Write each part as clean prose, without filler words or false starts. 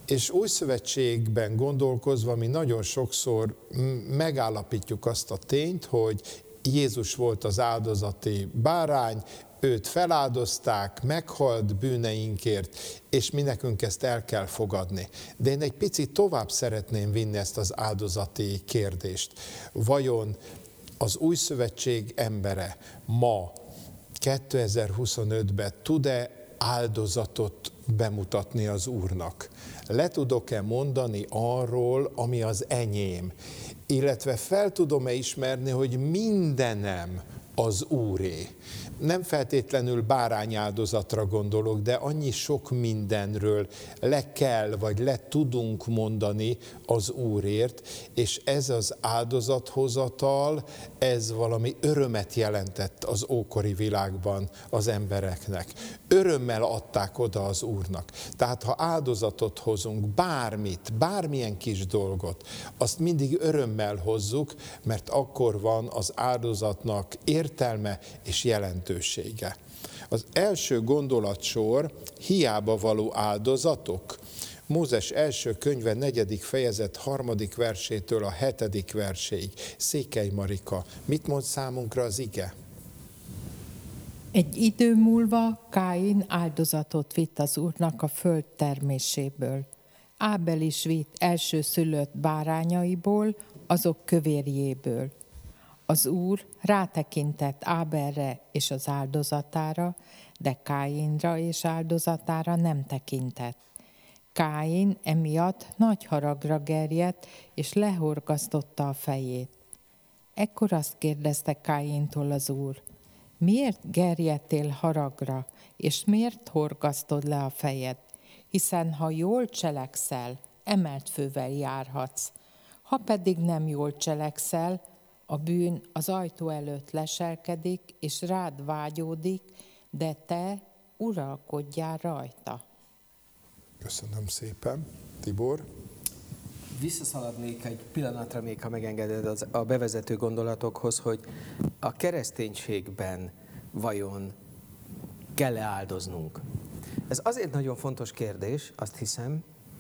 És új szövetségben gondolkozva mi nagyon sokszor megállapítjuk azt a tényt, hogy Jézus volt az áldozati bárány, őt feláldozták, meghalt bűneinkért, és mi nekünk ezt el kell fogadni. De én egy picit tovább szeretném vinni ezt az áldozati kérdést. Vajon az új szövetség embere ma, 2025-ben tud-e áldozatot bemutatni az Úrnak? Le tudok-e mondani arról, ami az enyém? Illetve fel tudom-e ismerni, hogy mindenem az Úré? Nem feltétlenül bárányáldozatra gondolok, de annyi sok mindenről le kell, vagy le tudunk mondani az Úrért, és ez az áldozathozatal, ez valami örömet jelentett az ókori világban az embereknek. Örömmel adták oda az Úrnak. Tehát ha áldozatot hozunk, bármit, bármilyen kis dolgot, azt mindig örömmel hozzuk, mert akkor van az áldozatnak értelme és jelentősége. Az első gondolatsor, hiába való áldozatok. Mózes első könyve 4. fejezet 3. versétől a 7. verséig. Székely Marika, mit mond számunkra az ige? Egy idő múlva Káin áldozatot vitt az Úrnak a föld terméséből. Ábel is vitt elsőszülött bárányaiból, azok kövérjéből. Az Úr rátekintett Ábelre és az áldozatára, de Káinra és áldozatára nem tekintett. Káin emiatt nagy haragra gerjedt, és lehorgasztotta a fejét. Ekkor azt kérdezte Káintól az Úr: miért gerjedtél haragra, és miért horgasztod le a fejed? Hiszen ha jól cselekszel, emelt fővel járhatsz. Ha pedig nem jól cselekszel, a bűn az ajtó előtt leselkedik, és rád vágyódik, de te uralkodjál rajta. Köszönöm szépen. Tibor? Visszaszaladnék egy pillanatra még, ha megengeded a bevezető gondolatokhoz, hogy a kereszténységben vajon kell-e áldoznunk? Ez azért nagyon fontos kérdés, azt hiszem,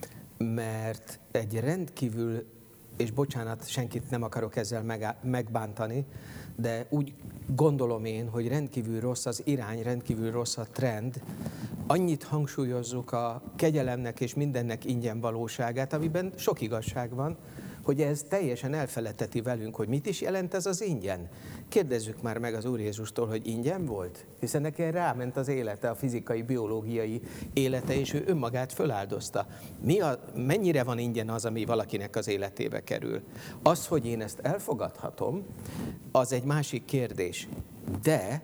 mert egy rendkívül, és bocsánat, senkit nem akarok ezzel megbántani, de úgy gondolom én, hogy rendkívül rossz az irány, rendkívül rossz a trend. Annyit hangsúlyozzuk a kegyelemnek és mindennek ingyen valóságát, amiben sok igazság van, hogy ez teljesen elfeledteti velünk, hogy mit is jelent ez az ingyen. Kérdezzük már meg az Úr Jézustól, hogy ingyen volt? Hiszen neki ráment az élete, a fizikai, biológiai élete, és ő önmagát föláldozta. Mennyire van ingyen az, ami valakinek az életébe kerül? Az, hogy én ezt elfogadhatom, az egy másik kérdés. De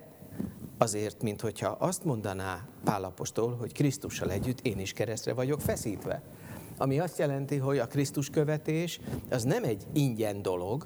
azért, minthogyha azt mondaná Pál apostol, hogy Krisztussal együtt én is keresztre vagyok feszítve. Ami azt jelenti, hogy a Krisztus követés az nem egy ingyen dolog,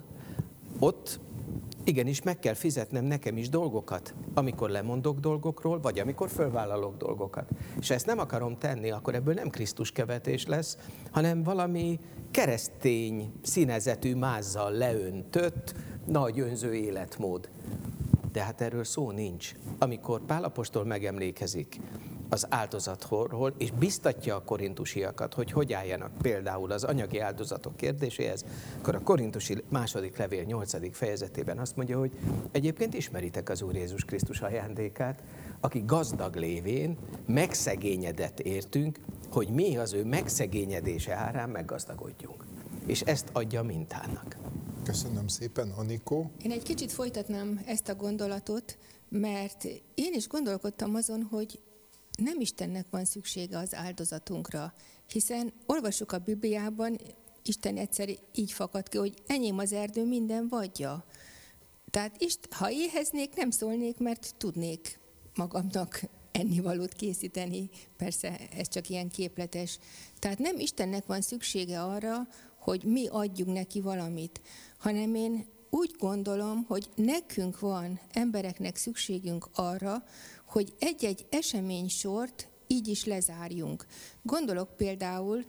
ott igenis meg kell fizetnem nekem is dolgokat, amikor lemondok dolgokról, vagy amikor fölvállalok dolgokat. És ezt nem akarom tenni, akkor ebből nem Krisztus követés lesz, hanem valami keresztény színezetű mázzal leöntött, nagy önző életmód. De hát erről szó nincs. Amikor Pál apostol megemlékezik az áldozatról, és biztatja a korintusiakat, hogy álljanak például az anyagi áldozatok kérdéséhez, akkor a korintusi második levél 8. fejezetében azt mondja, hogy egyébként ismeritek az Úr Jézus Krisztus ajándékát, aki gazdag lévén megszegényedett értünk, hogy mi az ő megszegényedése árán meggazdagodjunk. És ezt adja mintának. Köszönöm szépen, Anikó. Én egy kicsit folytatnám ezt a gondolatot, mert én is gondolkodtam azon, hogy nem Istennek van szüksége az áldozatunkra, hiszen olvassuk a Bibliában, Isten egyszer így fakad ki, hogy enyém az erdő minden vadja. Tehát ha éheznék, nem szólnék, mert tudnék magamnak ennivalót készíteni. Persze ez csak ilyen képletes. Tehát nem Istennek van szüksége arra, hogy mi adjunk neki valamit, hanem én úgy gondolom, hogy nekünk van, embereknek szükségünk arra, hogy egy-egy eseménysort így is lezárjunk. Gondolok például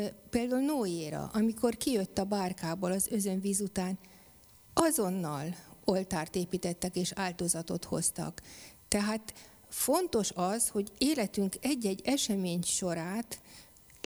Noéra, amikor kijött a bárkából az özönvíz után, azonnal oltárt építettek és áldozatot hoztak. Tehát fontos az, hogy életünk egy-egy esemény sorát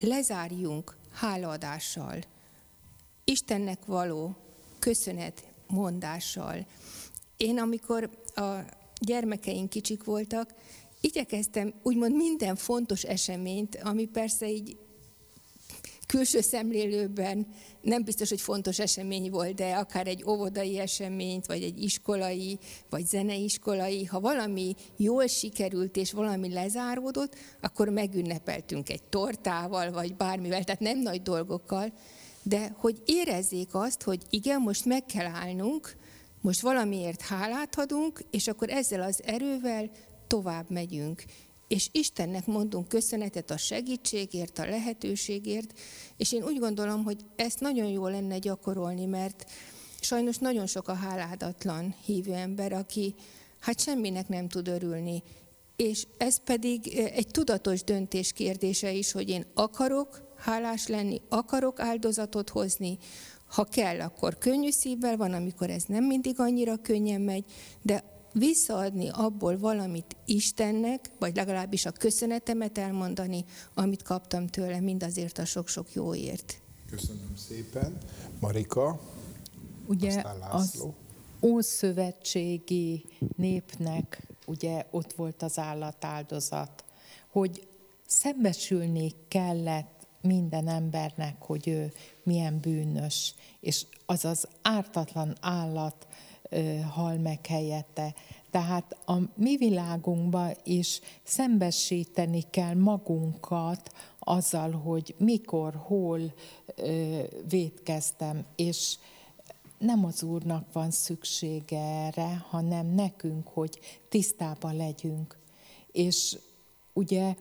lezárjunk hálaadással, Istennek való köszönetmondással. Én, amikor a gyermekeink kicsik voltak, igyekeztem úgymond minden fontos eseményt, ami persze így külső szemlélőben nem biztos, hogy fontos esemény volt, de akár egy óvodai eseményt, vagy egy iskolai, vagy zeneiskolai, ha valami jól sikerült és valami lezáródott, akkor megünnepeltünk egy tortával, vagy bármivel, tehát nem nagy dolgokkal, de hogy érezzék azt, hogy igen, most meg kell állnunk, most valamiért hálát adunk, és akkor ezzel az erővel tovább megyünk. És Istennek mondunk köszönetet a segítségért, a lehetőségért, és én úgy gondolom, hogy ezt nagyon jó lenne gyakorolni, mert sajnos nagyon sok a háládatlan hívő ember, aki hát semminek nem tud örülni. És ez pedig egy tudatos döntés kérdése is, hogy én akarok hálás lenni, akarok áldozatot hozni, ha kell, akkor könnyű szívvel, van, amikor ez nem mindig annyira könnyen megy, de visszaadni abból valamit Istennek, vagy legalábbis a köszönetemet elmondani, amit kaptam tőle, mindazért a sok-sok jóért. Köszönöm szépen. Marika, ugye aztán László. Az ószövetségi népnek ugye ott volt az állatáldozat, hogy szembesülni kellett minden embernek, hogy ő milyen bűnös, és az az ártatlan állat hal meg helyette. Tehát a mi világunkban is szembesíteni kell magunkat azzal, hogy mikor, hol vétkeztem, és nem az Úrnak van szüksége erre, hanem nekünk, hogy tisztában legyünk. És ugye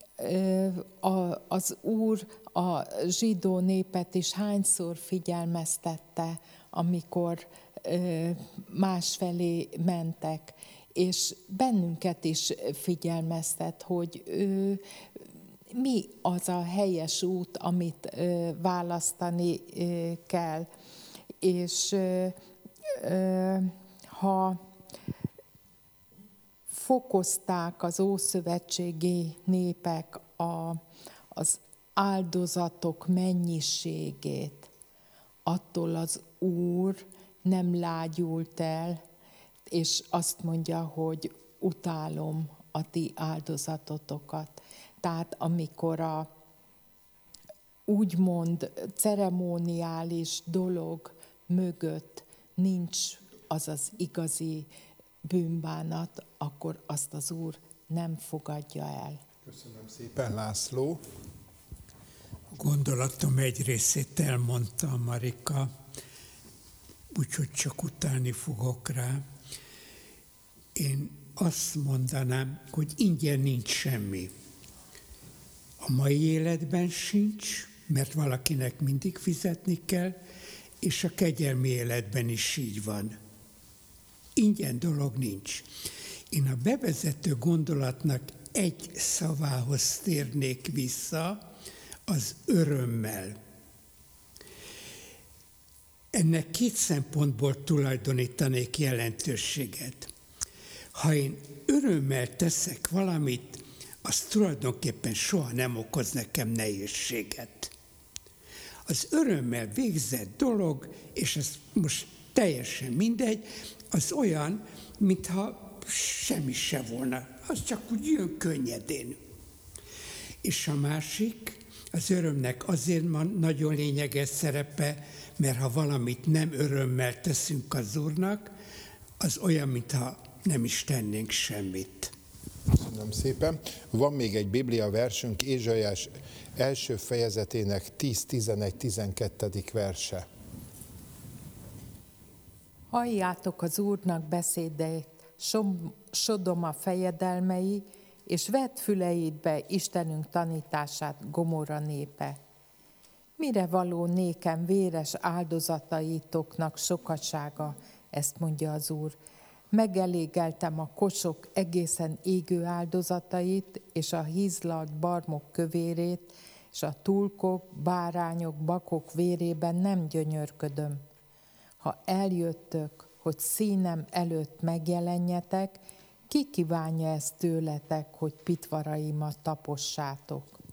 az Úr a zsidó népet is hányszor figyelmeztette, amikor másfelé mentek, és bennünket is figyelmeztet, hogy mi az a helyes út, amit választani kell. És ha fokozták az ószövetségi népek az áldozatok mennyiségét, attól az Úr nem lágyult el, és azt mondja, hogy utálom a ti áldozatotokat. Tehát amikor a úgymond ceremoniális dolog mögött nincs az az igazi bűnbánat, akkor azt az Úr nem fogadja el. Köszönöm szépen, László. A gondolatom egy részét elmondta a Marika, úgyhogy csak utálni fogok rá. Én azt mondanám, hogy ingyen nincs semmi. A mai életben sincs, mert valakinek mindig fizetni kell, és a kegyelmi életben is így van. Ingyen dolog nincs. Én a bevezető gondolatnak egy szavához térnék vissza, az örömmel. Ennek két szempontból tulajdonítanék jelentőséget. Ha én örömmel teszek valamit, az tulajdonképpen soha nem okoz nekem nehézséget. Az örömmel végzett dolog, és ez most teljesen mindegy, az olyan, mintha semmi se volna. Az csak úgy jön könnyedén. És a másik, az örömnek azért van nagyon lényeges szerepe, mert ha valamit nem örömmel teszünk az Úrnak, az olyan, mintha nem is tennénk semmit. Köszönöm szépen. Van még egy Biblia versünk, Ézsaiás első fejezetének 10, 11, 12. verse. Halljátok az Úrnak beszédeit, Sodoma fejedelmei, és vedd füleidbe Istenünk tanítását, Gomorra népe. Mire való nékem véres áldozataitoknak sokasága, ezt mondja az Úr. Megelégeltem a kosok egészen égő áldozatait, és a hízlalt barmok kövérét, és a tulkok, bárányok, bakok vérében nem gyönyörködöm. Ha eljöttök, hogy színem előtt megjelenjetek, ki kívánja ezt tőletek, hogy pitvaraimat tapossátok?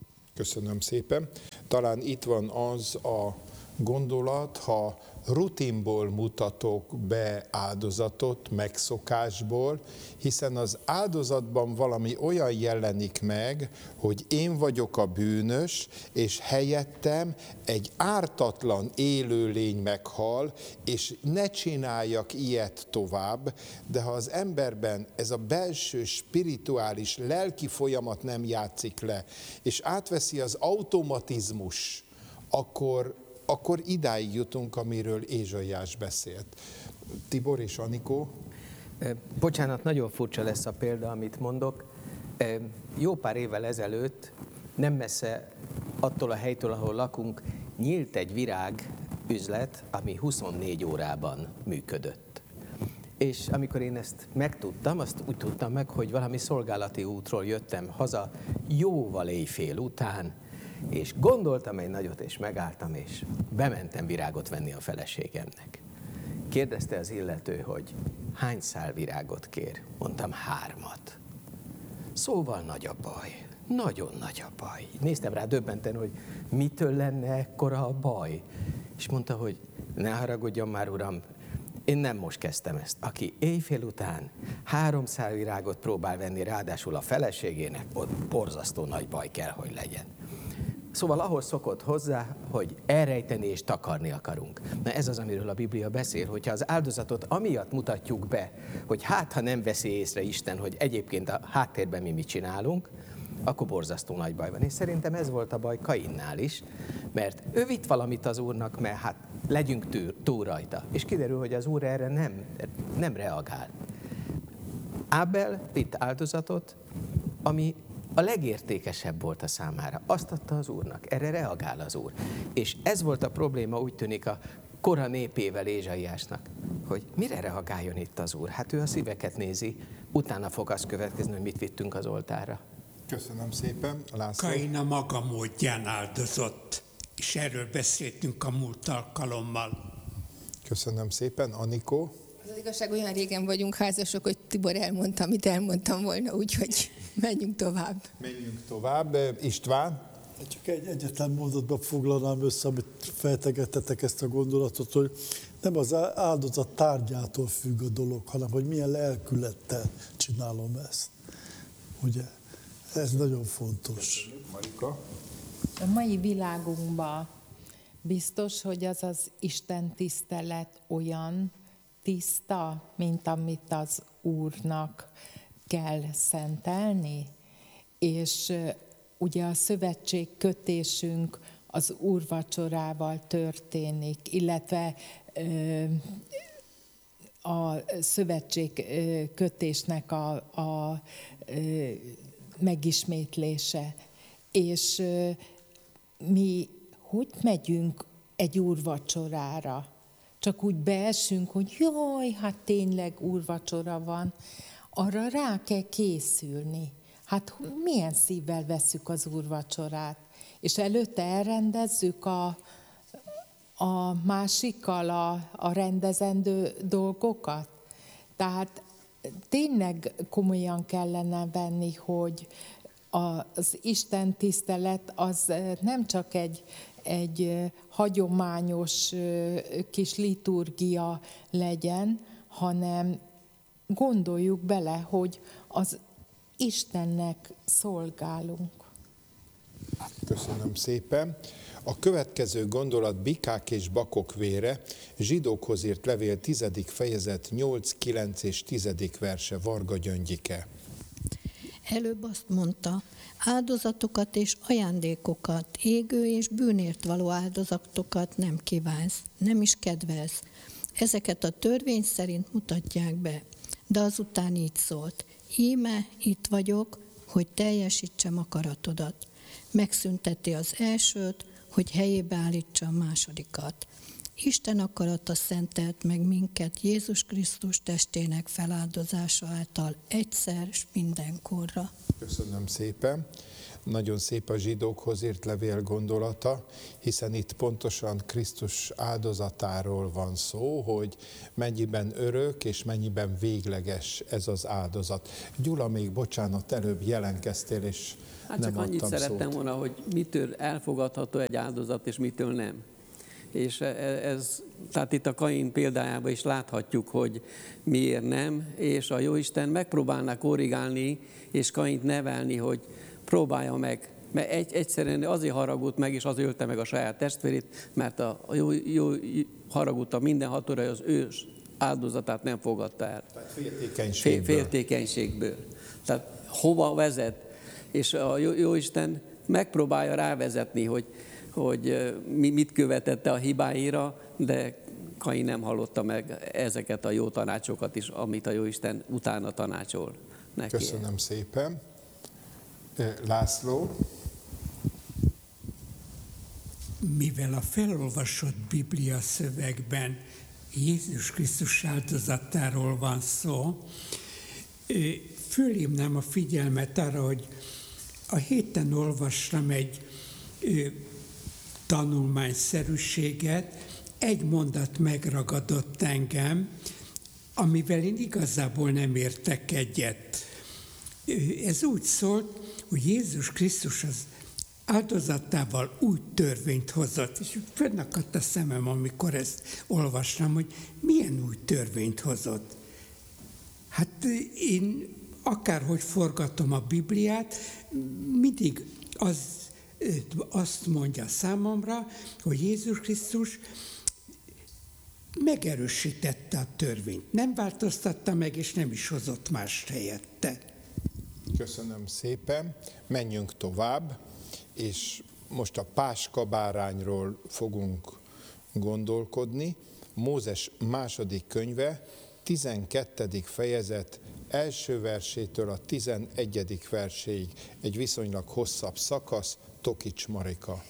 Köszönöm szépen. Talán itt van az a gondolat, ha rutinból mutatok be áldozatot, megszokásból, hiszen az áldozatban valami olyan jelenik meg, hogy én vagyok a bűnös, és helyettem egy ártatlan élőlény meghal, és ne csináljak ilyet tovább, de ha az emberben ez a belső, spirituális, lelki folyamat nem játszik le, és átveszi az automatizmus, akkor idáig jutunk, amiről Ézsaiás beszélt. Tibor és Anikó? Bocsánat, nagyon furcsa lesz a példa, amit mondok. Jó pár évvel ezelőtt, nem messze attól a helytől, ahol lakunk, nyílt egy virágüzlet, ami 24 órában működött. És amikor én ezt megtudtam, azt úgy tudtam meg, hogy valami szolgálati útról jöttem haza jóval éjfél után, és gondoltam egy nagyot, és megálltam, és bementem virágot venni a feleségemnek. Kérdezte az illető, hogy hány szál virágot kér? Mondtam 3. Szóval nagy a baj, nagyon nagy a baj. Néztem rá döbbenten, hogy mitől lenne ekkora a baj. És mondta, hogy ne haragudjon már, uram, én nem most kezdtem ezt. Aki éjfél után 3 szál virágot próbál venni, ráadásul a feleségének, ott borzasztó nagy baj kell, hogy legyen. Szóval ahhoz szokott hozzá, hogy elrejteni és takarni akarunk. Na ez az, amiről a Biblia beszél, hogyha az áldozatot amiatt mutatjuk be, hogy hát, ha nem veszi észre Isten, hogy egyébként a háttérben mi mit csinálunk, akkor borzasztó nagy baj van. És szerintem ez volt a baj Kainnál is, mert ő vitt valamit az Úrnak, mert hát legyünk túl rajta. És kiderül, hogy az Úr erre nem reagál. Ábel vitt áldozatot, ami a legértékesebb volt a számára. Azt adta az Úrnak, erre reagál az Úr. És ez volt a probléma, úgy tűnik a kora népével Ézsaiásnak, hogy mire reagáljon itt az Úr? Hát ő a szíveket nézi, utána fog az következni, hogy mit vittünk az oltárra. Köszönöm szépen. László? Kain a maga módján áldozott, és erről beszéltünk a múlt alkalommal. Köszönöm szépen. Anikó? Az igazság, olyan régen vagyunk házasok, hogy Tibor elmondta, amit elmondtam volna, úgyhogy menjünk tovább. Menjünk tovább. István? Csak egy egyetlen mondatban foglalnám össze, amit fejtegettetek ezt a gondolatot, hogy nem az áldozat tárgyától függ a dolog, hanem hogy milyen lelkülettel csinálom ezt. Ugye? Ez nagyon fontos. Marika? A mai világunkban biztos, hogy az az Isten tisztelet olyan tiszta, mint amit az Úrnak kell szentelni, és ugye a szövetségkötésünk az úrvacsorával történik, illetve a szövetségkötésnek a megismétlése. És mi hogy megyünk egy úrvacsorára? Csak úgy beesünk, hogy jaj, hát tényleg úrvacsora van. Arra rá kell készülni. Hát milyen szívvel vesszük az úrvacsorát? És előtte elrendezzük a másikkal a rendezendő dolgokat? Tehát tényleg komolyan kellene venni, hogy az Isten tisztelet az nem csak egy hagyományos kis liturgia legyen, hanem gondoljuk bele, hogy az Istennek szolgálunk. Köszönöm szépen. A következő gondolat Bikák és Bakok vére, Zsidókhoz írt levél 10. fejezet 8, 9 és 10. verse, Varga Gyöngyike. Előbb azt mondta, áldozatokat és ajándékokat, égő és bűnért való áldozatokat nem kívánsz, nem is kedvelsz. Ezeket a törvény szerint mutatják be. De azután így szólt, íme itt vagyok, hogy teljesítsem akaratodat. Megszünteti az elsőt, hogy helyébe állítsa a másodikat. Isten akarata szentelt meg minket Jézus Krisztus testének feláldozása által egyszer és mindenkorra. Köszönöm szépen. nagyon szép a zsidókhoz írt levél gondolata, hiszen itt pontosan Krisztus áldozatáról van szó, hogy mennyiben örök és mennyiben végleges ez az áldozat. Gyula, még bocsánat, előbb jelentkeztél, és Hát nem csak annyit adtam szerettem szót. volna, hogy mitől elfogadható egy áldozat, és mitől nem. És tehát itt a Kain példájában is láthatjuk, hogy miért nem, és a Jóisten megpróbálná korrigálni, és Kaint nevelni, hogy próbálja meg. Mert egyszerűen azért haragult meg, és azért ölte meg a saját testvérét, mert a jó haragudta mindenhatóra, az ő áldozatát nem fogadta el. Tehát féltékenységből. Tehát hova vezet? És a Jóisten megpróbálja rávezetni, hogy mit követette a hibáira, de Kain nem hallotta meg ezeket a jó tanácsokat is, amit a Jóisten utána tanácsol neki. Köszönöm szépen. László? Mivel a felolvasott Biblia szövegben Jézus Krisztus áldozatáról van szó, fölhívnám a figyelmet arra, hogy a héten olvastam egy tanulmányszerűséget, egy mondat megragadott engem, amivel én igazából nem értek egyet. Ez úgy szólt, hogy Jézus Krisztus az áldozatával új törvényt hozott, és fönnakadt a szemem, amikor ezt olvastam, hogy milyen új törvényt hozott. Hát én akárhogy forgatom a Bibliát, mindig azt mondja számomra, hogy Jézus Krisztus megerősítette a törvényt. Nem változtatta meg, és nem is hozott mást helyette. Köszönöm szépen. Menjünk tovább, és most a Páska bárányról fogunk gondolkodni. Mózes második könyve, 12. fejezet, első versétől a 11. verséig. Egy viszonylag hosszabb szakasz. Tokics Marika.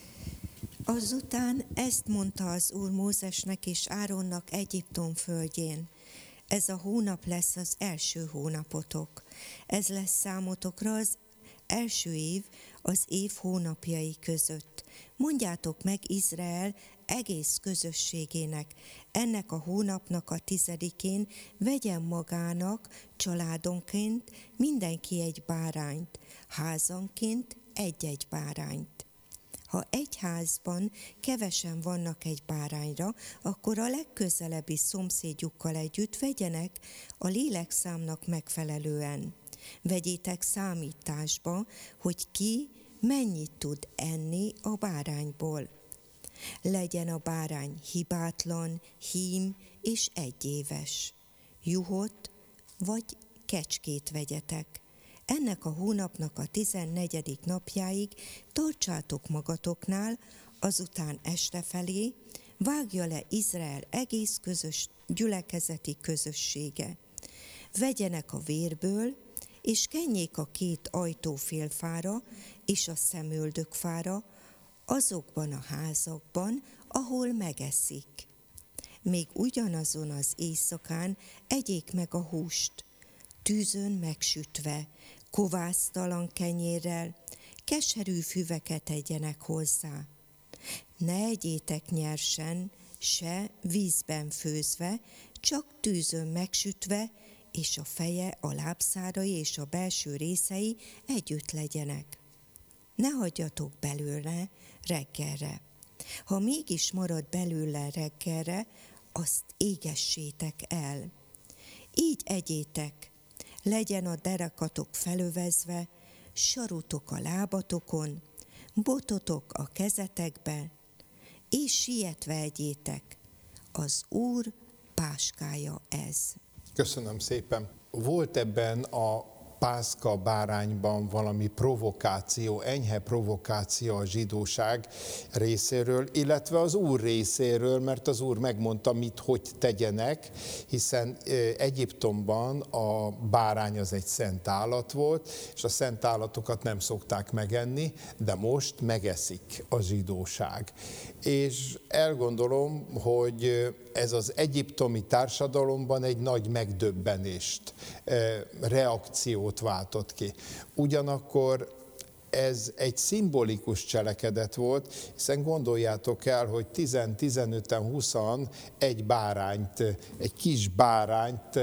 Azután ezt mondta az Úr Mózesnek és Áronnak Egyiptom földjén. Ez a hónap lesz az első hónapotok. Ez lesz számotokra az első év az év hónapjai között. Mondjátok meg Izrael egész közösségének, ennek a hónapnak a 10-én vegyen magának családonként mindenki egy bárányt, házanként egy-egy bárányt. Ha egy házban kevesen vannak egy bárányra, akkor a legközelebbi szomszédjukkal együtt vegyenek a lélekszámnak megfelelően. Vegyétek számításba, hogy ki mennyit tud enni a bárányból. Legyen a bárány hibátlan, hím és egyéves. Juhot vagy kecskét vegyetek. Ennek a hónapnak a 14. napjáig tartsátok magatoknál, azután este felé vágja le Izrael egész gyülekezeti közössége. Vegyenek a vérből, és kenjék a 2 ajtófélfára és a szemöldökfára, azokban a házakban, ahol megeszik. Még ugyanazon az éjszakán egyék meg a húst, tűzön megsütve, kovásztalan kenyérrel, keserű füveket egyenek hozzá. Ne egyétek nyersen, se vízben főzve, csak tűzön megsütve, és a feje, a lábszárai és a belső részei együtt legyenek. Ne hagyjatok belőle reggelre. Ha mégis marad belőle reggelre, azt égessétek el. Így egyétek, legyen a derekatok felövezve, sarutok a lábatokon, bototok a kezetekbe, és sietve egyétek. Az Úr páskája ez. Köszönöm szépen. Volt ebben a Pászka bárányban valami provokáció, enyhe provokáció a zsidóság részéről, illetve az Úr részéről, mert az Úr megmondta, mit, hogy tegyenek, hiszen Egyiptomban a bárány az egy szent állat volt, és a szent állatokat nem szokták megenni, de most megeszik a zsidóság. És elgondolom, hogy ez az egyiptomi társadalomban egy nagy megdöbbenést, reakciót váltott ki. Ugyanakkor ez egy szimbolikus cselekedet volt, hiszen gondoljátok el, hogy 10-15-en, 20-an egy bárányt, egy kis bárányt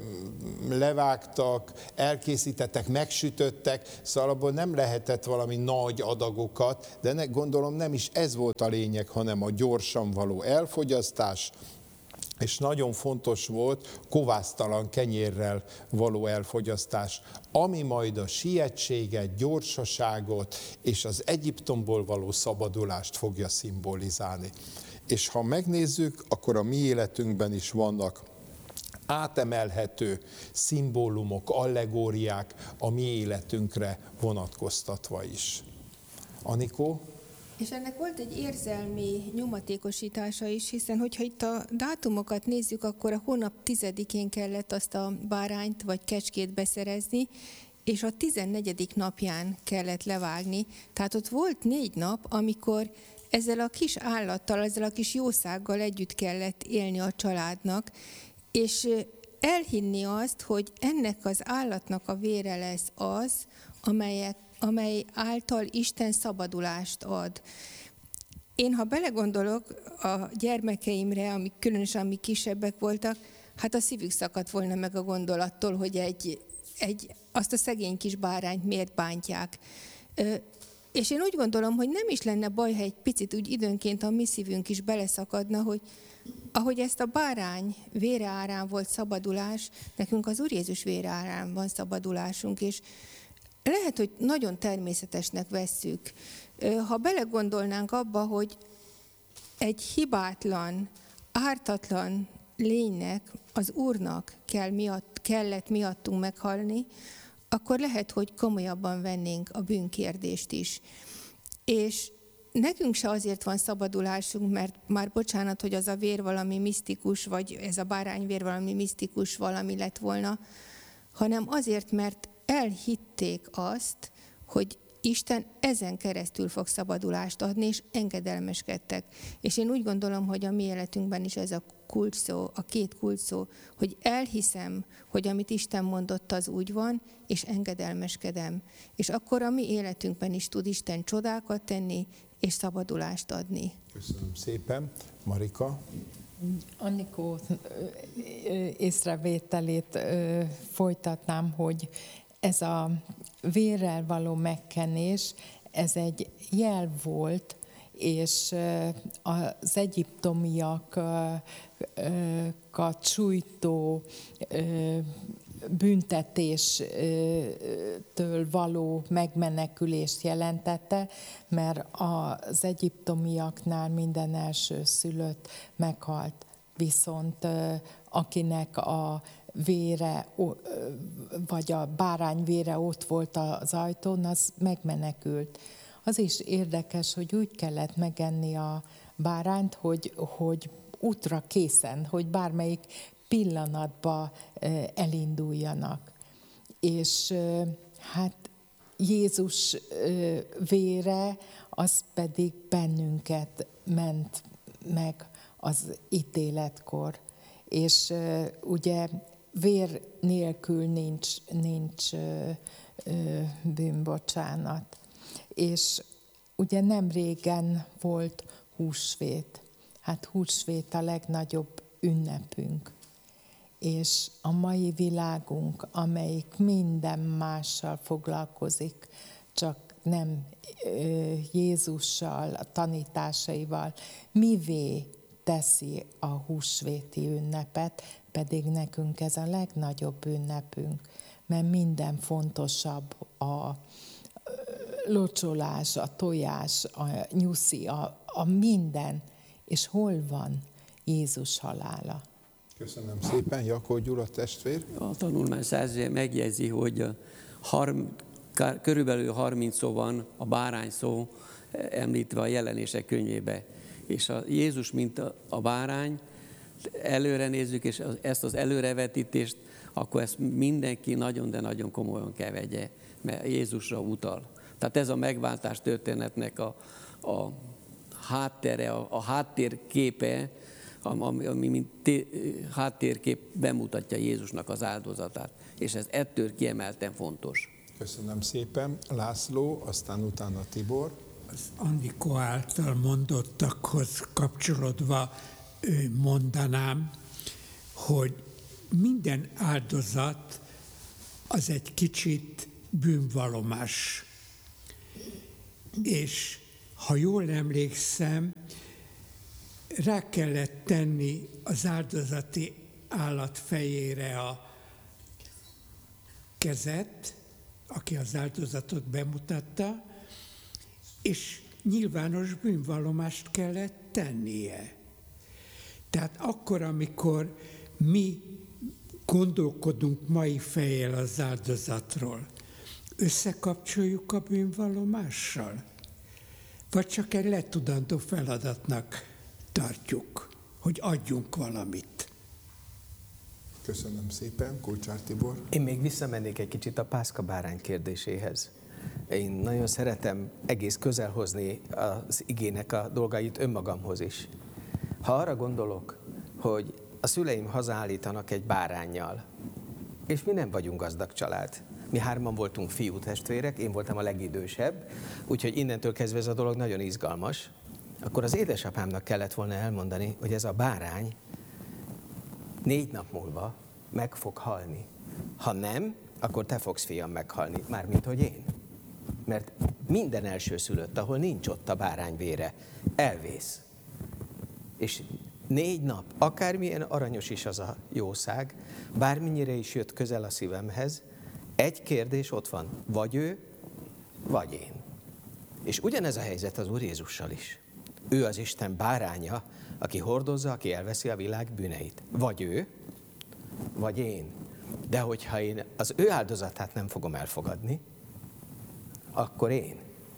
levágtak, elkészítettek, megsütöttek, szóval abból nem lehetett valami nagy adagokat, de gondolom nem is ez volt a lényeg, hanem a gyorsan való elfogyasztás, és nagyon fontos volt kovásztalan kenyérrel való elfogyasztás, ami majd a sietséget, gyorsaságot és az Egyiptomból való szabadulást fogja szimbolizálni. És ha megnézzük, akkor a mi életünkben is vannak átemelhető szimbólumok, allegóriák a mi életünkre vonatkoztatva is. Anikó? És ennek volt egy érzelmi nyomatékosítása is, hiszen hogyha itt a dátumokat nézzük, akkor a hónap 10-én kellett azt a bárányt vagy kecskét beszerezni, és a 14. napján kellett levágni. Tehát ott volt 4 nap, amikor ezzel a kis állattal, ezzel a kis jószággal együtt kellett élni a családnak, és elhinni azt, hogy ennek az állatnak a vére lesz az, amely által Isten szabadulást ad. Én, ha belegondolok a gyermekeimre, különösen amik kisebbek voltak, hát a szívük szakadt volna meg a gondolattól, hogy azt a szegény kis bárányt miért bántják. És én úgy gondolom, hogy nem is lenne baj, ha egy picit úgy időnként a mi szívünk is beleszakadna, hogy ahogy ezt a bárány vére árán volt szabadulás, nekünk az Úr Jézus vére árán van szabadulásunk, és lehet, hogy nagyon természetesnek vesszük. Ha belegondolnánk abba, hogy egy hibátlan, ártatlan lénynek, az Úrnak kellett miattunk meghalni, akkor lehet, hogy komolyabban vennénk a bűnkérdést is. És nekünk se azért van szabadulásunk, mert már bocsánat, hogy az a vér valami misztikus, vagy ez a bárányvér valami misztikus valami lett volna, hanem azért, mert elhitték azt, hogy Isten ezen keresztül fog szabadulást adni, és engedelmeskedtek. És én úgy gondolom, hogy a mi életünkben is ez a kulcsszó, a 2 kulcsszó, hogy elhiszem, hogy amit Isten mondott, az úgy van, és engedelmeskedem. És akkor a mi életünkben is tud Isten csodákat tenni, és szabadulást adni. Köszönöm szépen. Marika? Anikó észrevételét folytatnám, hogy ez a vérrel való megkenés, ez egy jel volt, és az egyiptomiakat sújtó büntetéstől való megmenekülést jelentette, mert az egyiptomiaknál minden első szülött meghalt, viszont akinek a vére, vagy a bárány vére ott volt az ajtón, az megmenekült. Az is érdekes, hogy úgy kellett megenni a bárányt, hogy útra készen, hogy bármelyik pillanatban elinduljanak. És hát Jézus vére, az pedig bennünket ment meg az ítéletkor. És ugye vér nélkül nincs bűnbocsánat. És ugye nem régen volt húsvét. Hát húsvét a legnagyobb ünnepünk. És a mai világunk, amelyik minden mással foglalkozik, csak nem Jézussal, a tanításaival, mivé teszi a húsvéti ünnepet, pedig nekünk ez a legnagyobb ünnepünk, mert minden fontosabb, a locsolás, a tojás, a nyuszi, a minden. És hol van Jézus halála? Köszönöm szépen. Jakó Gyula testvér. A tanulmány szerzője megjegyzi, hogy körülbelül 30 szó van a bárány szó említve a Jelenések könyvébe. És a Jézus, mint a bárány, előre nézzük, és ezt az előrevetítést, akkor ezt mindenki nagyon, de nagyon komolyan kell vegye, mert Jézusra utal. Tehát ez a megváltás történetnek a háttere, a háttérképe, ami mint háttérkép bemutatja Jézusnak az áldozatát. És ez ettől kiemelten fontos. Köszönöm szépen. László, aztán utána Tibor. Az Anikó által mondottakhoz kapcsolódva mondanám, hogy minden áldozat az egy kicsit bűnvallomás. És ha jól emlékszem, rá kellett tenni az áldozati állat fejére a kezet, aki az áldozatot bemutatta, és nyilvános bűnvallomást kellett tennie. Tehát akkor, amikor mi gondolkodunk mai fejjel az áldozatról, összekapcsoljuk a bűnvallomással? Vagy csak egy letudandó feladatnak tartjuk, hogy adjunk valamit? Köszönöm szépen. Kulcsár Tibor. Én még visszamennék egy kicsit a pászkabárány kérdéséhez. Én nagyon szeretem egész közel hozni az igének a dolgait önmagamhoz is. Ha arra gondolok, hogy a szüleim hazaállítanak egy báránnyal, és mi nem vagyunk gazdag család. Mi 3 voltunk fiútestvérek, én voltam a legidősebb, úgyhogy innentől kezdve ez a dolog nagyon izgalmas. Akkor az édesapámnak kellett volna elmondani, hogy ez a bárány 4 nap múlva meg fog halni. Ha nem, akkor te fogsz, fiam, meghalni, mármint hogy én. Mert minden elsőszülött, ahol nincs ott a bárány vére, elvész. És 4 nap, akármilyen aranyos is az a jószág, bármennyire is jött közel a szívemhez, egy kérdés ott van, vagy ő, vagy én. És ugyanez a helyzet az Úr Jézussal is. Ő az Isten báránya, aki hordozza, aki elveszi a világ bűneit. Vagy ő, vagy én. De hogyha én az ő áldozatát nem fogom elfogadni, akkor én.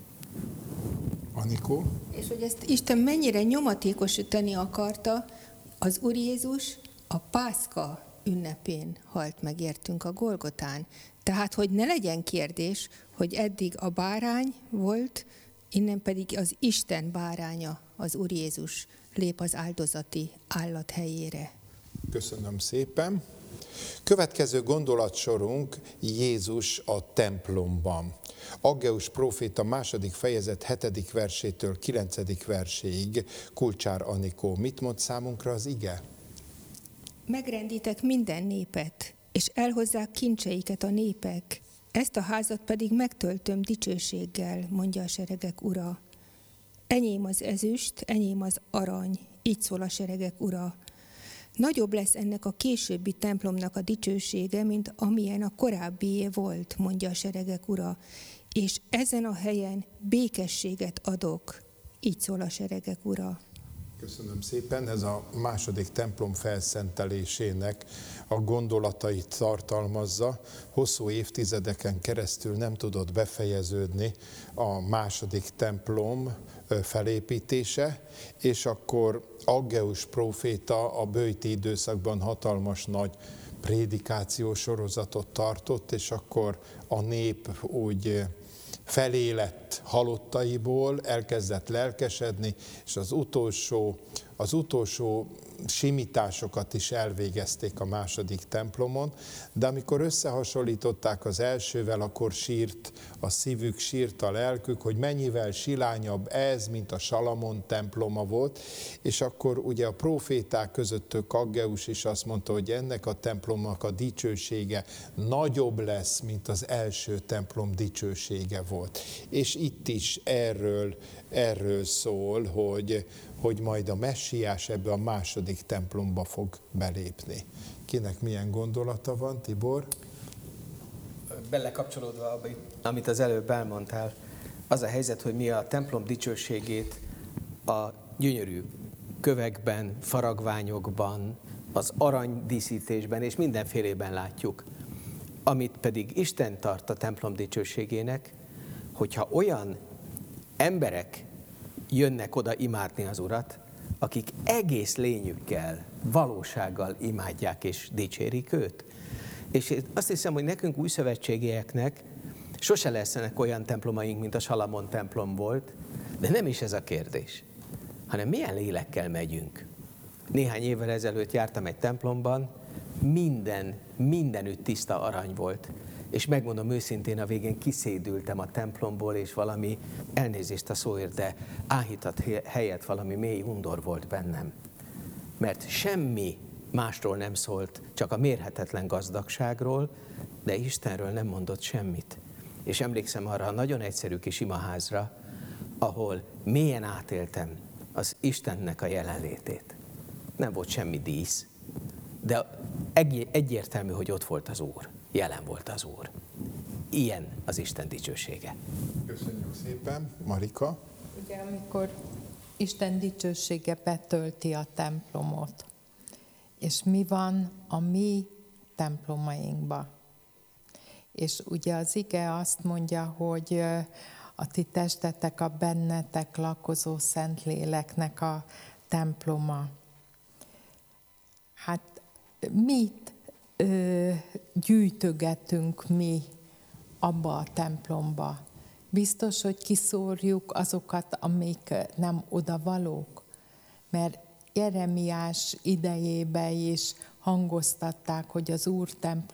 Anikó. És hogy ezt Isten mennyire nyomatékosítani akarta, az Úr Jézus a Pászka ünnepén halt meg értünk a Golgotán. Tehát, hogy ne legyen kérdés, hogy eddig a bárány volt, innen pedig az Isten báránya, az Úr Jézus lép az áldozati állat helyére. Köszönöm szépen. Következő gondolatsorunk Jézus a templomban. Aggeus próféta 2. fejezet 7. versétől 9. verséig. Kulcsár Anikó, mit mond számunkra az ige? Megrendítek minden népet, és elhozzák kincseiket a népek. Ezt a házat pedig megtöltöm dicsőséggel, mondja a seregek ura. Enyém az ezüst, enyém az arany, így szól a seregek ura. Nagyobb lesz ennek a későbbi templomnak a dicsősége, mint amilyen a korábbié volt, mondja a seregek ura. És ezen a helyen békességet adok, így szól a seregek ura. Köszönöm szépen. Ez a 2. templom felszentelésének a gondolatait tartalmazza. Hosszú évtizedeken keresztül nem tudott befejeződni a 2. templom felépítése, és akkor Aggeus próféta a böjti időszakban hatalmas nagy prédikációs sorozatot tartott, és akkor a nép úgy felélett halottaiból, elkezdett lelkesedni, és az utolsó simításokat is elvégezték a 2. templomon, de amikor összehasonlították az elsővel, akkor sírt a szívük, sírt a lelkük, hogy mennyivel silányabb ez, mint a Salamon temploma volt, és akkor ugye a próféták közöttük Aggeus is azt mondta, hogy ennek a templomnak a dicsősége nagyobb lesz, mint az első templom dicsősége volt. És itt is erről szól, hogy majd a messiás ebbe a 2. templomba fog belépni. Kinek milyen gondolata van, Tibor? Belekapcsolódva, amit az előbb elmondtál, az a helyzet, hogy mi a templom dicsőségét a gyönyörű kövekben, faragványokban, az aranydíszítésben és mindenfélében látjuk. Amit pedig Isten tart a templom dicsőségének, hogyha olyan emberek jönnek oda imádni az Urat, akik egész lényükkel, valósággal imádják és dicsérik őt. És azt hiszem, hogy nekünk újszövetségieknek sose lesznek olyan templomaink, mint a Salamon templom volt, de nem is ez a kérdés, hanem milyen lélekkel megyünk. Néhány évvel ezelőtt jártam egy templomban, mindenütt tiszta arany volt, és megmondom őszintén, a végén kiszédültem a templomból, és valami, elnézést a szóért, de áhítat helyett valami mély undor volt bennem. Mert semmi másról nem szólt, csak a mérhetetlen gazdagságról, de Istenről nem mondott semmit. És emlékszem arra a nagyon egyszerű kis imaházra, ahol mélyen átéltem az Istennek a jelenlétét. Nem volt semmi dísz, de egyértelmű, hogy ott volt az Úr, jelen volt az Úr. Ilyen az Isten dicsősége. Köszönjük szépen. Marika? Ugye, amikor Isten dicsősége betölti a templomot, és mi van a mi templomainkban? És ugye az ige azt mondja, hogy a ti testetek a bennetek lakozó Szentléleknek a temploma. Hát mit gyűjtögetünk mi abba a templomba? Biztos, hogy kiszórjuk azokat, amik nem odavalók? Mert Jeremiás idejében is hangoztatták, hogy az Úr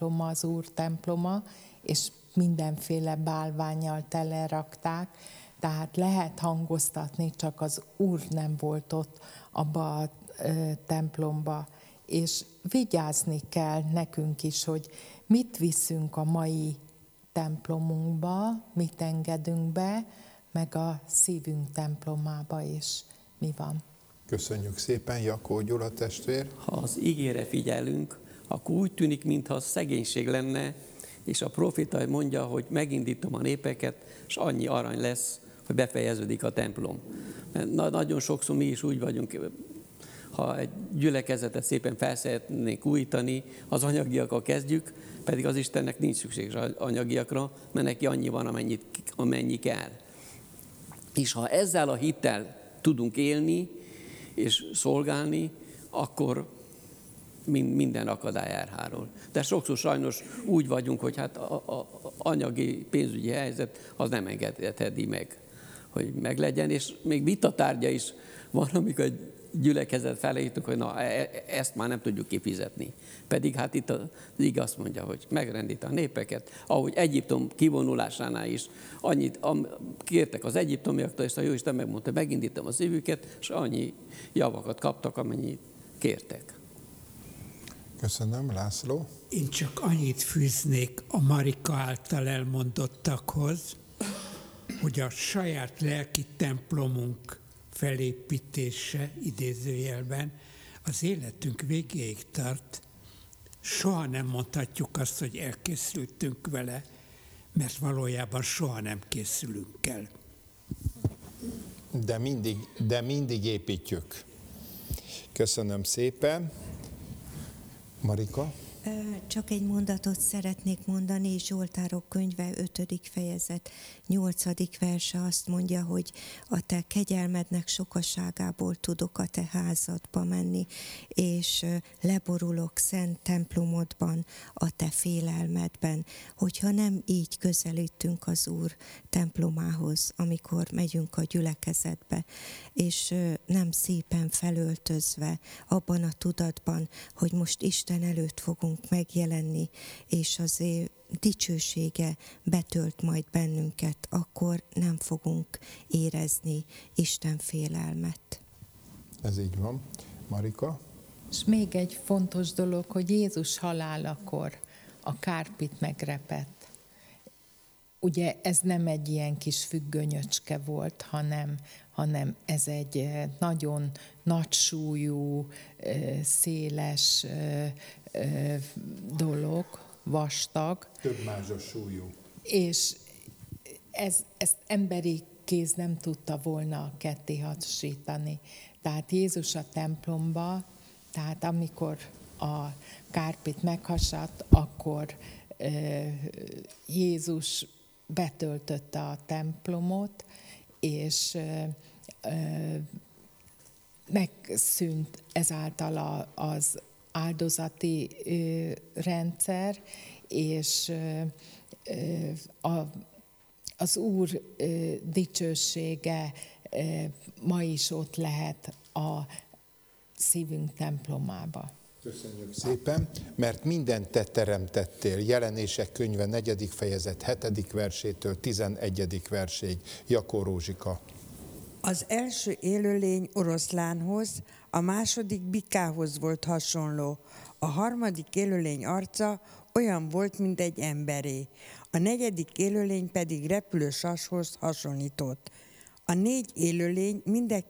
temploma, és mindenféle bálvánnyal telerakták, tehát lehet hangoztatni, csak az Úr nem volt ott abba a templomba. És vigyázni kell nekünk is, hogy mit viszünk a mai templomunkba, mit engedünk be, meg a szívünk templomába is mi van. Köszönjük szépen, Jakó Gyula testvér. Ha az ígére figyelünk, akkor úgy tűnik, mintha szegénység lenne, és a profita mondja, hogy megindítom a népeket, és annyi arany lesz, hogy befejeződik a templom. Mert nagyon sokszor mi is úgy vagyunk, ha egy gyülekezetet szépen fel szeretnénk újítani, az anyagiakkal kezdjük, pedig az Istennek nincs szükség az anyagiakra, mert neki annyi van, amennyi kell. És ha ezzel a hittel tudunk élni és szolgálni, akkor minden akadály elhárul. De sokszor sajnos úgy vagyunk, hogy hát a anyagi, pénzügyi helyzet az nem engedheti meg, hogy meglegyen, és még vitatárgya is van, amikor egy gyülekezet felejtünk, hogy na, ezt már nem tudjuk kifizetni. Pedig hát itt az ige azt mondja, hogy megrendít a népeket, ahogy Egyiptom kivonulásánál is annyit kértek az egyiptomiaktól, és a Jóisten megmondta, megindítom az szívüket, és annyi javakat kaptak, amennyit kértek. Köszönöm, László. Én csak annyit fűznék a Marika által elmondottakhoz, hogy a saját lelki templomunk felépítése, idézőjelben, az életünk végéig tart. Soha nem mondhatjuk azt, hogy elkészültünk vele, mert valójában soha nem készülünk el. De mindig építjük. Köszönöm szépen. Marika? Csak egy mondatot szeretnék mondani, Zsoltárok könyve 5. fejezet 8. verse azt mondja, hogy a te kegyelmednek sokaságából tudok a te házadba menni, és leborulok szent templomodban, a te félelmedben. Hogyha nem így közelítünk az Úr templomához, amikor megyünk a gyülekezetbe, és nem szépen felöltözve, abban a tudatban, hogy most Isten előtt fogunk megjelenni, és az dicsősége betölt majd bennünket, akkor nem fogunk érezni Isten félelmet. Ez így van. Marika? És még egy fontos dolog, hogy Jézus halálakor a kárpit megrepett. Ugye ez nem egy ilyen kis függönyöcske volt, hanem ez egy nagyon nagy súlyú, széles dolog, vastag. Több mázsas súlyú. És ezt emberi kéz nem tudta volna ketté hasítani. Tehát Jézus a templomba, tehát amikor a kárpit meghasadt, akkor Jézus betöltötte a templomot, és megszűnt ezáltal az áldozati rendszer, és az Úr dicsősége ma is ott lehet a szívünk templomába. Köszönjük szépen, mert mindent te teremtettél. Jelenések könyve 4. fejezet 7. versétől 11. verséig. Jakó Rózsika. Az első élőlény oroszlánhoz, a második bikához volt hasonló. A harmadik élőlény arca olyan volt, mint egy emberé. A negyedik élőlény pedig repülő sashoz hasonlított. A 4 élőlény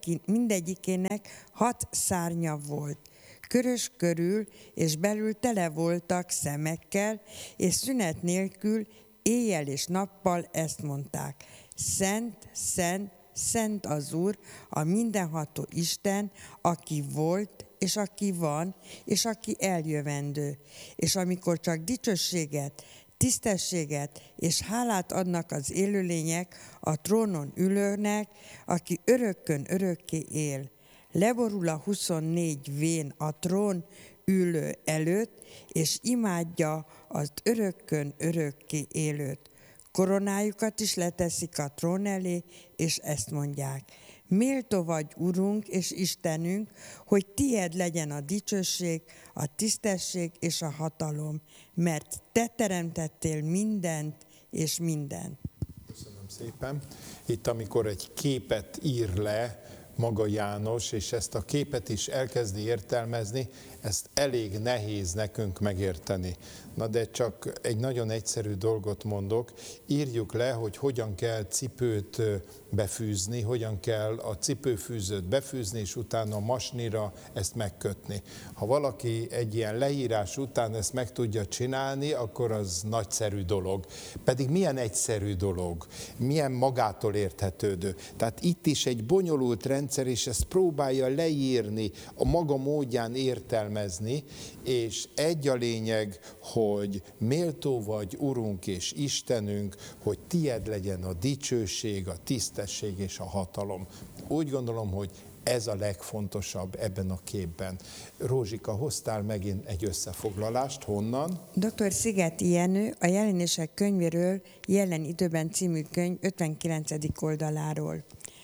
mindegyikének 6 szárnya volt. Körös körül és belül tele voltak szemekkel, és szünet nélkül éjjel és nappal ezt mondták: Szent, szent, szent az Úr, a mindenható Isten, aki volt, és aki van, és aki eljövendő. És amikor csak dicsőséget, tisztességet és hálát adnak az élőlények a trónon ülőnek, aki örökkön örökké él. Leborul a 24 vén a trón ülő előtt, és imádja az örökkön örökké élőt. Koronájukat is leteszik a trón elé, és ezt mondják: Méltó vagy, Urunk és Istenünk, hogy tied legyen a dicsőség, a tisztesség és a hatalom, mert te teremtettél mindent és mindent. Köszönöm szépen. Itt, amikor egy képet ír le maga János, és ezt a képet is elkezdi értelmezni, ezt elég nehéz nekünk megérteni. Na de csak egy nagyon egyszerű dolgot mondok, írjuk le, hogy hogyan kell cipőt befűzni, hogyan kell a cipőfűzőt befűzni, és utána a masnira ezt megkötni. Ha valaki egy ilyen leírás után ezt meg tudja csinálni, akkor az nagyszerű dolog. Pedig milyen egyszerű dolog, milyen magától érthetődő. Tehát itt is egy bonyolult rendszer, és ezt próbálja leírni, a maga módján értelmezni, és egy a lényeg, hogy méltó vagy, Urunk és Istenünk, hogy tied legyen a dicsőség, a tisztesség és a hatalom. Úgy gondolom, hogy ez a legfontosabb ebben a képben. Rózsika, hoztál megint egy összefoglalást, honnan? Dr. Szigeti Jenő a Jelenések könyvéről, Jelen időben című könyv 59. oldaláról.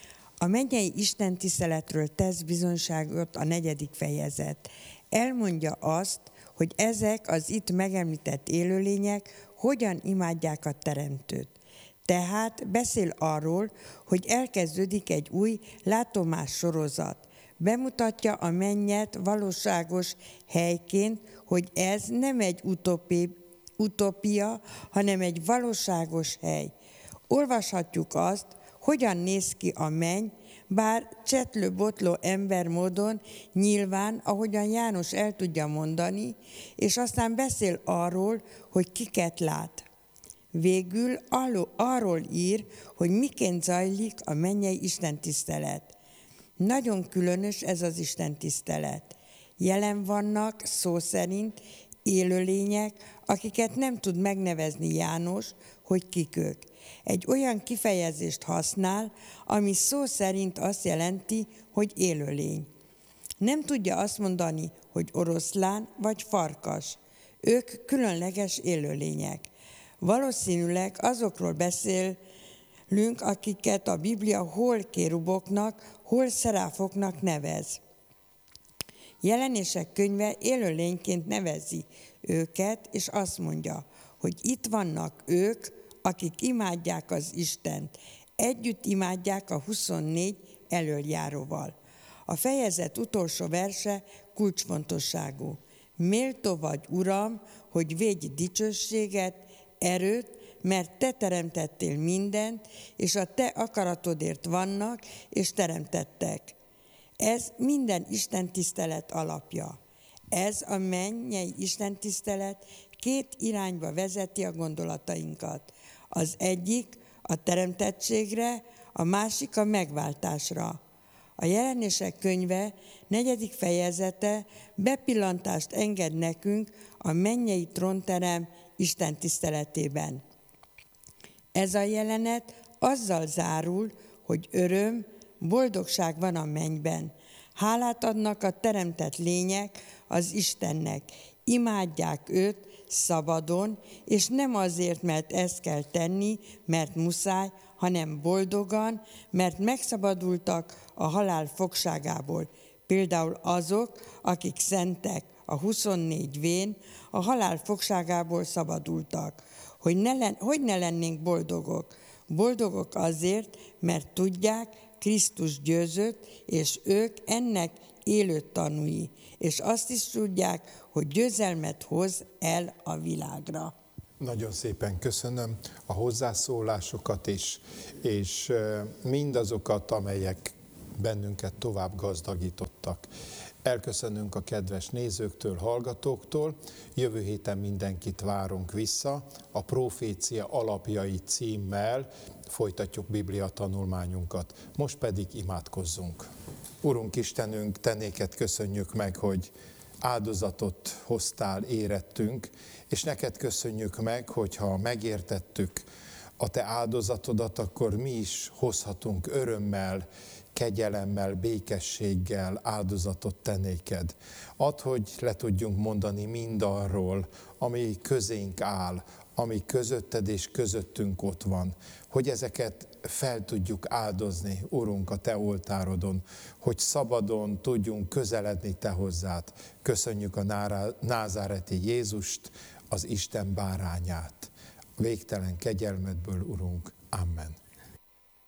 A mennyei istentiszteletről tesz bizonyságot a 4. fejezet. Elmondja azt, hogy ezek az itt megemlített élőlények hogyan imádják a Teremtőt. Tehát beszél arról, hogy elkezdődik egy új látomás sorozat. Bemutatja a mennyet valóságos helyként, hogy ez nem egy utópia, hanem egy valóságos hely. Olvashatjuk azt, hogyan néz ki a menny, bár csetlő-botló embermódon, nyilván, ahogyan János el tudja mondani, és aztán beszél arról, hogy kiket lát. Végül arról ír, hogy miként zajlik a mennyei istentisztelet. Nagyon különös ez az istentisztelet. Jelen vannak szó szerint élőlények, akiket nem tud megnevezni János, hogy kik ők. Egy olyan kifejezést használ, ami szó szerint azt jelenti, hogy élőlény. Nem tudja azt mondani, hogy oroszlán vagy farkas. Ők különleges élőlények. Valószínűleg azokról beszélünk, akiket a Biblia hol kéruboknak, hol szeráfoknak nevez. Jelenések könyve élőlényként nevezi őket, és azt mondja, hogy itt vannak ők, akik imádják az Istent. Együtt imádják a 24 elöljáróval. A fejezet utolsó verse kulcsfontosságú. Méltó vagy, Uram, hogy védj dicsőséget, erőt, mert te teremtettél mindent, és a te akaratodért vannak, és teremtettek. Ez minden istentisztelet alapja. Ez a mennyei istentisztelet 2 irányba vezeti a gondolatainkat. Az egyik a teremtettségre, a másik a megváltásra. A Jelenések könyve 4. fejezete bepillantást enged nekünk a mennyei trónterem istentiszteletében. Ez a jelenet azzal zárul, hogy öröm, boldogság van a mennyben. Hálát adnak a teremtett lények az Istennek. Imádják őt szabadon, és nem azért, mert ezt kell tenni, mert muszáj, hanem boldogan, mert megszabadultak a halál fogságából. például azok, akik szentek a 24 vén a halál fogságából szabadultak. Hogy ne lennénk boldogok? Boldogok azért, mert tudják, Krisztus győzött, és ők ennek élő tanúi, és azt is tudják, hogy győzelmet hoz el a világra. Nagyon szépen köszönöm a hozzászólásokat is, és mindazokat, amelyek bennünket tovább gazdagítottak. Elköszönünk a kedves nézőktől, hallgatóktól. Jövő héten mindenkit várunk vissza. A Profécia alapjai címmel folytatjuk Biblia tanulmányunkat. Most pedig imádkozzunk. Urunk Istenünk, te néked köszönjük meg, hogy áldozatot hoztál érettünk, és neked köszönjük meg, hogyha megértettük a te áldozatodat, akkor mi is hozhatunk örömmel, kegyelemmel, békességgel áldozatot te néked. Add, hogy le tudjunk mondani mindarról, ami közénk áll, ami közötted és közöttünk ott van, hogy ezeket fel tudjuk áldozni, Urunk, a te oltárodon, hogy szabadon tudjunk közeledni te hozzád. Köszönjük a názáreti Jézust, az Isten bárányát. Végtelen kegyelmedből, Urunk. Amen.